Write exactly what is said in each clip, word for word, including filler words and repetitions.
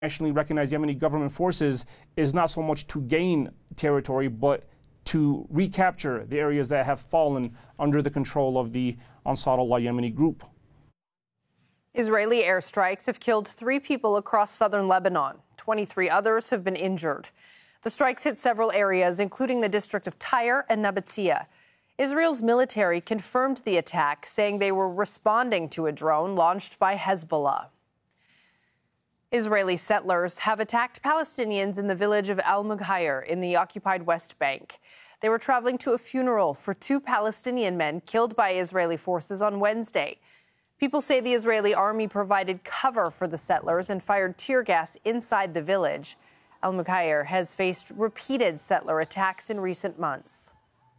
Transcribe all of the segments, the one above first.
nationally recognized Yemeni government forces is not so much to gain territory, but to recapture the areas that have fallen under the control of the Ansar Allah Yemeni group. Israeli airstrikes have killed three people across southern Lebanon. twenty-three others have been injured. The strikes hit several areas, including the district of Tyre and Nabatea. Israel's military confirmed the attack, saying they were responding to a drone launched by Hezbollah. Israeli settlers have attacked Palestinians in the village of Al-Mughayr in the occupied West Bank. They were traveling to a funeral for two Palestinian men killed by Israeli forces on Wednesday. People say the Israeli army provided cover for the settlers and fired tear gas inside the village. Al-Mughayr has faced repeated settler attacks in recent months.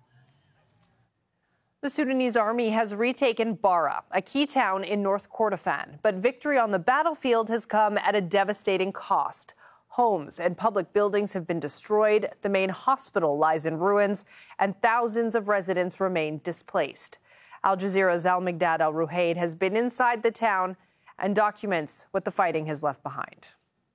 The Sudanese army has retaken Bara, a key town in North Kordofan, but victory on the battlefield has come at a devastating cost. Homes and public buildings have been destroyed, the main hospital lies in ruins, and thousands of residents remain displaced. Al Jazeera's Al-Migdad Al-Ruhayd has been inside the town and documents what the fighting has left behind.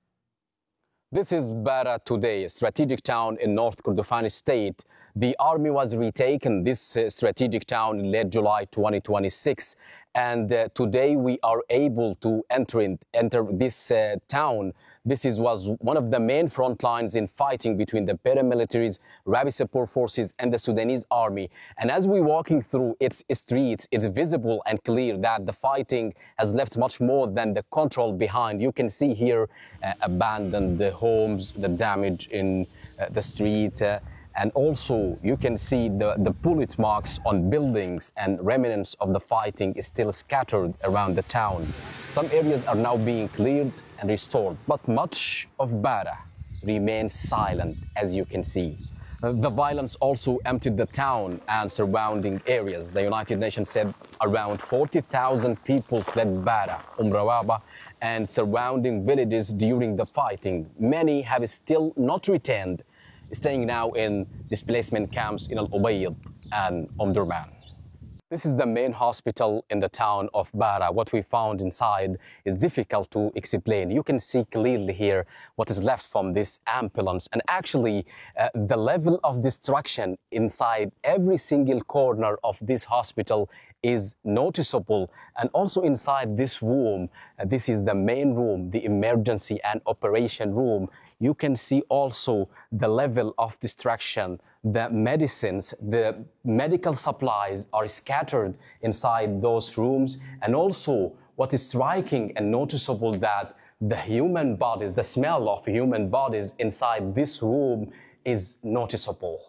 This is Bara today, a strategic town in North Kordofan state. The army was retaken, this uh, strategic town, in late July twenty twenty-six. And uh, today we are able to enter, in, enter this uh, town. This is, was one of the main front lines in fighting between the paramilitaries, Rapid Support Forces, and the Sudanese army. And as we're walking through its streets, it's visible and clear that the fighting has left much more than the control behind. You can see here uh, abandoned homes, the damage in uh, the street. Uh, And also, you can see the, the bullet marks on buildings, and remnants of the fighting is still scattered around the town. Some areas are now being cleared and restored, but much of Bara remains silent, as you can see. Uh, the violence also emptied the town and surrounding areas. The United Nations said around forty thousand people fled Bara, Umm Rawaba, and surrounding villages during the fighting. Many have still not returned, staying now in displacement camps in Al-Ubayd and Omdurman. This is the main hospital in the town of Bara. What we found inside is difficult to explain. You can see clearly here what is left from this ambulance. And actually, uh, the level of destruction inside every single corner of this hospital is noticeable. And also inside this room, uh, this is the main room, the emergency and operation room. You can see also the level of destruction. The medicines, the medical supplies are scattered inside those rooms. And also what is striking and noticeable, that the human bodies, the smell of human bodies inside this room is noticeable.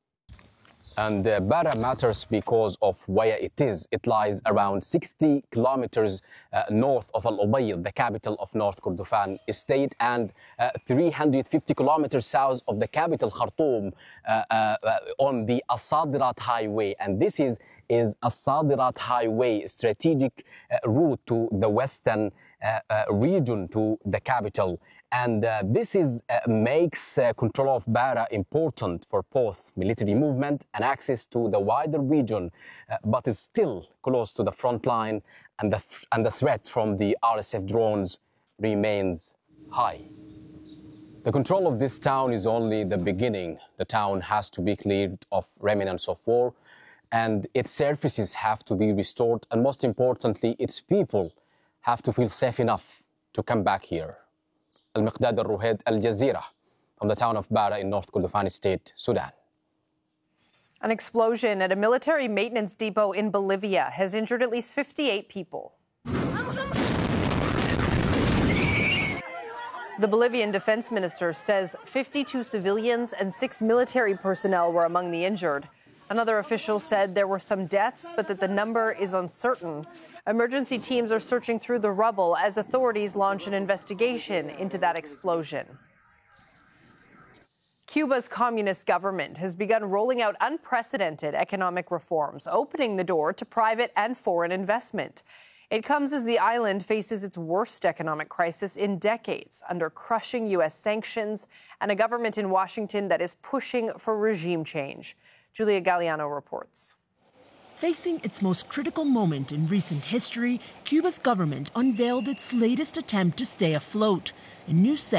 And uh, Bara matters because of where it is. It lies around sixty kilometers uh, north of Al-Ubayd, the capital of North Kordofan state, and uh, three hundred fifty kilometers south of the capital, Khartoum, uh, uh, on the As-Sadirat Highway. And this is, is As-Sadirat Highway, strategic uh, route to the western uh, uh, region, to the capital. And uh, this is, uh, makes uh, control of Bara important for both military movement and access to the wider region, uh, but is still close to the front line, and the, and the threat from the R S F drones remains high. The control of this town is only the beginning. The town has to be cleared of remnants of war, and its services have to be restored, and most importantly, its people have to feel safe enough to come back here. Al-Migdad Al-Ruhayd, Al Jazeera, from the town of Bara in North Kordofan state, Sudan. An explosion at a military maintenance depot in Bolivia has injured at least fifty-eight people. The Bolivian defense minister says fifty-two civilians and six military personnel were among the injured. Another official said there were some deaths, but that the number is uncertain. Emergency teams are searching through the rubble as authorities launch an investigation into that explosion. Cuba's communist government has begun rolling out unprecedented economic reforms, opening the door to private and foreign investment. It comes as the island faces its worst economic crisis in decades, under crushing U S sanctions and a government in Washington that is pushing for regime change. Julia Galliano reports. Facing its most critical moment in recent history, Cuba's government unveiled its latest attempt to stay afloat, a new set